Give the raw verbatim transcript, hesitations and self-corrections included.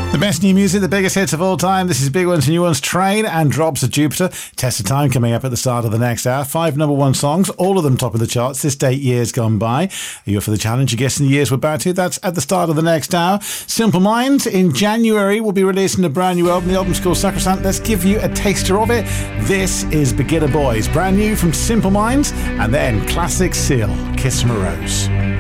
The best new music, the biggest hits of all time. This is Big Ones and New Ones, Train and Drops of Jupiter. Test of Time coming up at the start of the next hour. Five number one songs, all of them top of the charts this date years gone by. Are you up for the challenge? You're guessing the years we're about to. That's at the start of the next hour. Simple Minds in January will be releasing a brand new album. The album's called Sacrosanct. Let's give you a taster of it. This is Beginner Boys, brand new from Simple Minds, and then classic Seal, Kiss from a Rose.